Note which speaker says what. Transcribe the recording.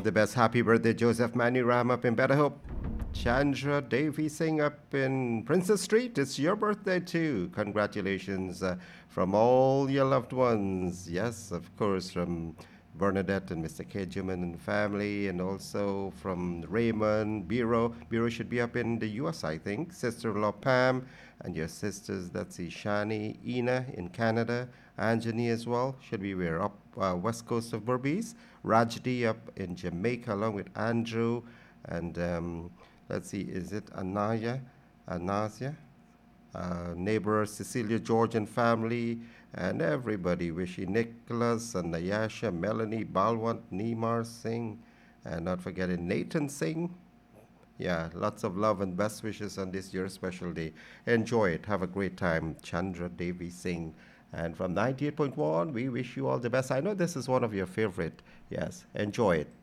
Speaker 1: the best. Happy birthday, Joseph Manu Ram up in Better Hope. Chandra Devi Singh up in Princess Street. It's your birthday too. Congratulations from all your loved ones. Yes, of course, from Bernadette and Mr. Kejuman and family, and also from Raymond, Biro. Biro should be up in the US, I think. Sister-in-law Pam, and your sisters, that's Ishani, Ina in Canada, Anjani as well, should be where? Up west coast of Berbice. Rajdi up in Jamaica along with Andrew, and let's see, is it Anaya? Anasia? Neighbor Cecilia, George and family, and everybody. Wishing Nicholas and Nayasha, Melanie, Balwant, Neemar Singh, and not forgetting Nathan Singh. Yeah, lots of love and best wishes on this your special day. Enjoy it. Have a great time. Chandra Devi Singh. And from 98.1, we wish you all the best. I know this is one of your favorite. Yes, enjoy it.